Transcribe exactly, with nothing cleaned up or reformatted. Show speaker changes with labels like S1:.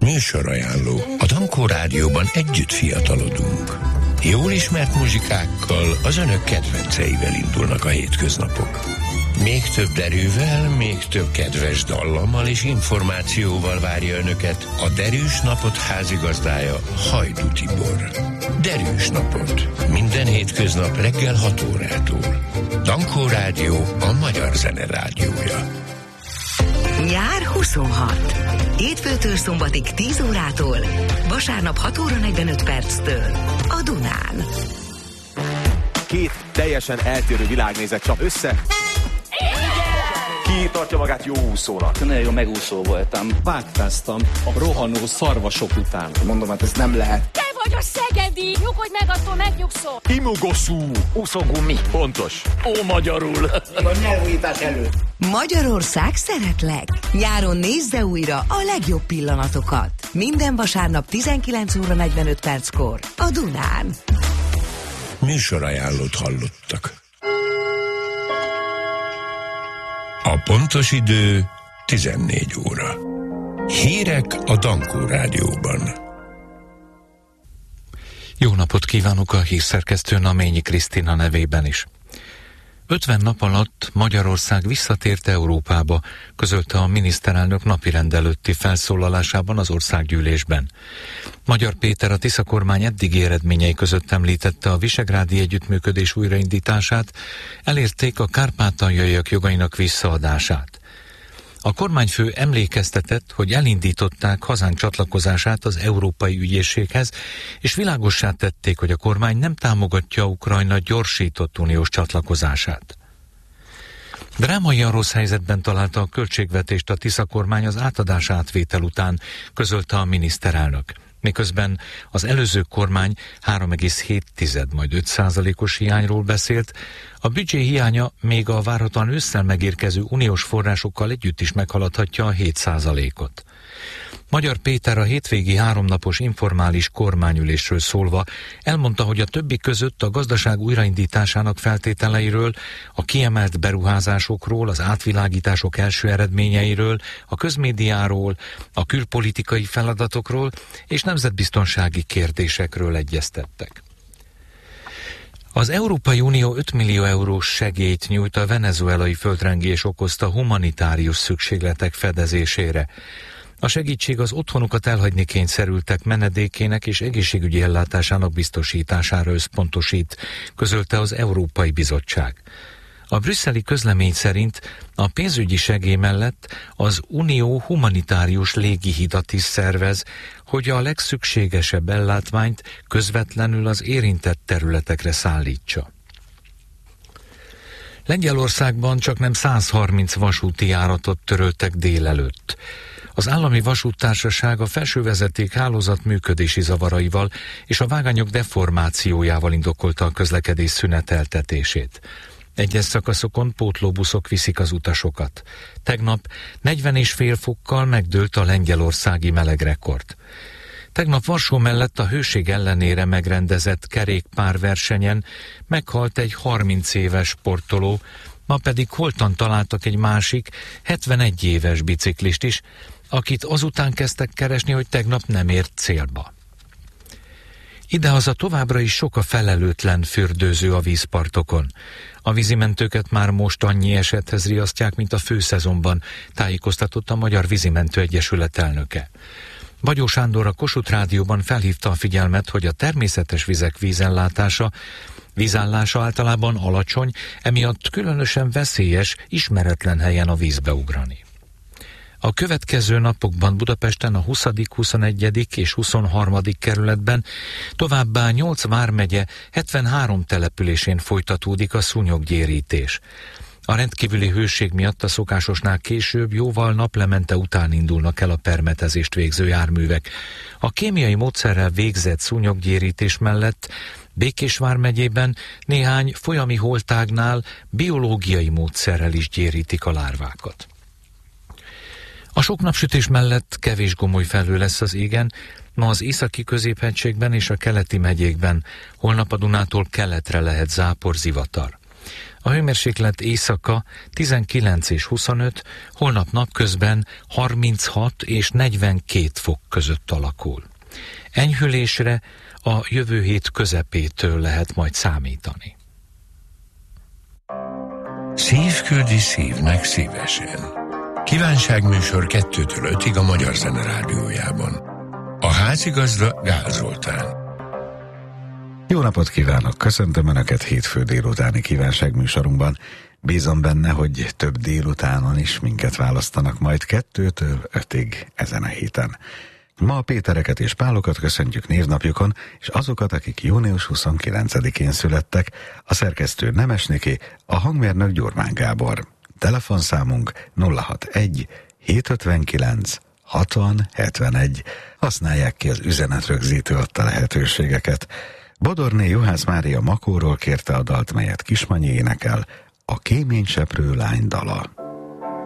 S1: Műsorajánló. A Dankó Rádióban együtt fiatalodunk. Jól ismert muzsikákkal, az önök kedvenceivel indulnak a hétköznapok. Még több derűvel, még több kedves dallammal és információval várja önöket a Derűs Napot házigazdája, Hajdú Tibor. Derűs Napot. Minden hétköznap reggel hat órától. Dankó Rádió, a magyar zene rádiója.
S2: Nyár huszonhat. Hétfőtől szombatig tíz órától, vasárnap hat óra negyvenöt perctől a Dunán.
S3: Két teljesen eltérő világnézet csap össze. Ki tartja magát jó úszónak?
S4: Nagyon jó megúszó voltam.
S5: Vágtáztam a rohanó szarvasok után.
S3: Mondom, hát ez nem lehet.
S6: Te vagy a szegedi! Nyugodj meg, attól megnyugszol!
S3: Imogoszú!
S4: Úszógumi.
S3: Pontos.
S4: Ó, magyarul.
S7: A nyelvújítás előtt.
S2: Magyarország szeretlek! Nyáron nézze újra a legjobb pillanatokat. Minden vasárnap tizenkilenc óra negyvenöt perckor a Dunán.
S1: Műsorajánlót hallottak. A pontos idő tizennégy óra. Hírek a Dankó Rádióban.
S8: Jó napot kívánok a hírszerkesztő Naményi Krisztina nevében is. ötven nap alatt Magyarország visszatért Európába, közölte a miniszterelnök napirend előtti felszólalásában az országgyűlésben. Magyar Péter a Tisza kormány eddigi eredményei között említette a visegrádi együttműködés újraindítását, elérték a kárpátaljaiak jogainak visszaadását. A kormányfő emlékeztetett, hogy elindították hazánk csatlakozását az Európai Ügyészséghez, és világossá tették, hogy a kormány nem támogatja Ukrajna gyorsított uniós csatlakozását. Drámaian rossz helyzetben találta a költségvetést a Tisza kormány az átadás átvétel után, közölte a miniszterelnök. Miközben az előző kormány három egész hét, majd öt százalékos hiányról beszélt, a büdzsé hiánya még a várhatóan ősszel megérkező uniós forrásokkal együtt is meghaladhatja a hét százalékot. Magyar Péter a hétvégi háromnapos informális kormányülésről szólva elmondta, hogy a többi között a gazdaság újraindításának feltételeiről, a kiemelt beruházásokról, az átvilágítások első eredményeiről, a közmédiáról, a külpolitikai feladatokról és nemzetbiztonsági kérdésekről egyeztettek. Az Európai Unió öt millió eurós segélyt nyújt a venezuelai földrengés okozta humanitárius szükségletek fedezésére. A segítség az otthonukat elhagyni kényszerültek menedékének és egészségügyi ellátásának biztosítására összpontosít, közölte az Európai Bizottság. A brüsszeli közlemény szerint a pénzügyi segély mellett az Unió humanitárius légihidat is szervez, hogy a legszükségesebb ellátmányt közvetlenül az érintett területekre szállítsa. Lengyelországban csaknem száz harminc vasúti járatot töröltek délelőtt. Az állami vasúttársaság a felsővezeték hálózat működési zavaraival és a vágányok deformációjával indokolta a közlekedés szüneteltetését. Egyes szakaszokon pótlóbuszok viszik az utasokat. Tegnap negyven és fél fokkal megdőlt a lengyelországi melegrekord. Tegnap Varsó mellett a hőség ellenére megrendezett kerékpárversenyen meghalt egy harminc éves sportoló, ma pedig holtan találtak egy másik, hetvenegy éves biciklist is, akit azután kezdtek keresni, hogy tegnap nem ért célba. Idehaza továbbra is sok a felelőtlen fürdőző a vízpartokon. A vízimentőket már most annyi esethez riasztják, mint a főszezonban, tájékoztatott a Magyar Vízimentő Egyesület elnöke. Bagyó Sándor a Kossuth Rádióban felhívta a figyelmet, hogy a természetes vizek vízellátása, vízállása általában alacsony, emiatt különösen veszélyes, ismeretlen helyen a vízbe ugrani. A következő napokban Budapesten a huszadik, huszonegyedik és huszonharmadik kerületben, továbbá nyolc vármegye hetvenhárom településén folytatódik a szúnyoggyérítés. A rendkívüli hőség miatt a szokásosnál később, jóval naplemente után indulnak el a permetezést végző járművek. A kémiai módszerrel végzett szúnyoggyérítés mellett Békés vármegyében néhány folyami holtágnál biológiai módszerrel is gyérítik a lárvákat. A sok napsütés mellett kevés gomoly felhő lesz az égen, ma az északi középhegységben és a keleti megyékben, holnap a Dunától keletre lehet zápor, zivatar. A hőmérséklet éjszaka tizenkilenc és huszonöt, holnap napközben harminchat és negyvenkét fok között alakul. Enyhülésre a jövő hét közepétől lehet majd számítani.
S1: Szív küldi szívnek szívesen. Kívánságműsor kettőtől ötig a Magyar Zene Rádiójában. A házigazda Gál Zoltán.
S9: Jó napot kívánok! Köszöntöm Önöket hétfő délutáni kívánságműsorunkban. Bízom benne, hogy több délutánon is minket választanak majd kettőtől ötig ezen a héten. Ma a Pétereket és Pálokat köszöntjük névnapjukon, és azokat, akik június huszonkilencedikén születtek, a szerkesztő Nemes Niki, a hangmérnök Gyurmán Gábor. Telefonszámunk nulla hatvanegy hétszázötvenkilenc hatvan hetvenegy. Használják ki az üzenetrögzítő adta lehetőségeket. Bodorné Juhász Mária Makóról kérte a dalt, melyet Kismanyi énekel, a Kéményseprő lány dala.